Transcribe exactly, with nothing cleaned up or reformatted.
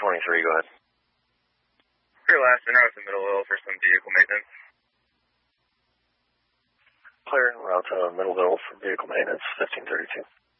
twenty-three, go ahead. Clear last in route to Middle Hill for some vehicle maintenance. Clear en route to Middle Hill for vehicle maintenance, fifteen thirty-two.